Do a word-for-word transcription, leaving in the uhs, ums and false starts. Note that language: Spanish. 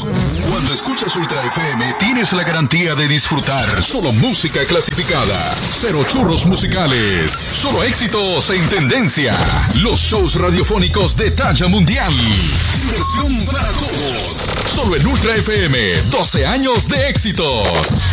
Cuando escuchas Ultra F M, tienes la garantía de disfrutar solo música clasificada. Cero churros musicales. Solo éxitos en tendencia. Los shows radiofónicos de talla mundial. Diversión para todos. Solo en Ultra F M. doce años de éxitos.